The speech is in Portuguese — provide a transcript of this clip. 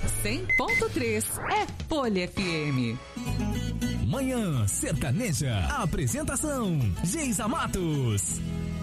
100.3 é Folha FM. Manhã Sertaneja. Apresentação: Geisa Matos.